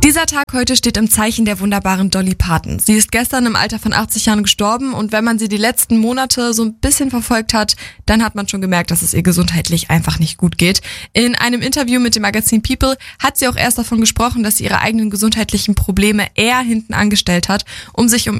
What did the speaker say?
Dieser Tag heute steht im Zeichen der wunderbaren Dolly Parton. Sie ist gestern im Alter von 80 Jahren gestorben und wenn man sie die letzten Monate so ein bisschen verfolgt hat, dann hat man schon gemerkt, dass es ihr gesundheitlich einfach nicht gut geht. In einem Interview mit dem Magazin People hat sie auch erst davon gesprochen, dass sie ihre eigenen gesundheitlichen Probleme eher hinten angestellt hat, um sich um